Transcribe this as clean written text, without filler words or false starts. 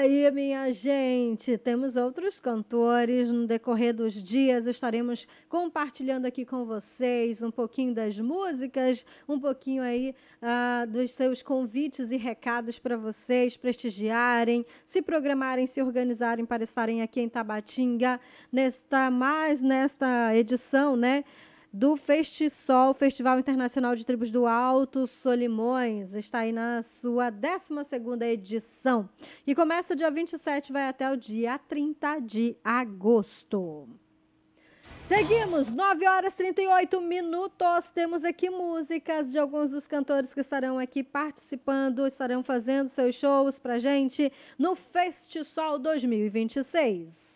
aí, minha gente, temos outros cantores. No decorrer dos dias, estaremos compartilhando aqui com vocês um pouquinho das músicas, um pouquinho aí dos seus convites e recados para vocês prestigiarem, se programarem, se organizarem para estarem aqui em Tabatinga, nesta edição, né? Do FestiSol, Festival Internacional de Tribos do Alto Solimões. Está aí na sua 12ª edição. E começa dia 27, vai até o dia 30 de agosto. Seguimos, 9 horas e 38 minutos. Temos aqui músicas de alguns dos cantores que estarão aqui participando, estarão fazendo seus shows pra gente no FestiSol 2026.